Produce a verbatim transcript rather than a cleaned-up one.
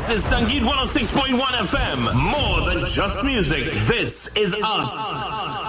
This is Sangeet one oh six point one F M. More than just music. This is us.